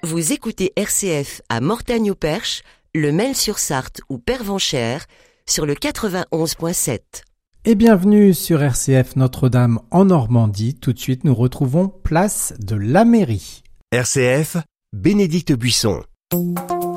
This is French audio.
Vous écoutez RCF à Mortagne-au-Perche, le Mail-sur-Sarthe ou Pervenchères sur le 91.7. Et bienvenue sur RCF Notre-Dame en Normandie. Tout de suite, nous retrouvons place de la mairie. RCF, Bénédicte Buisson.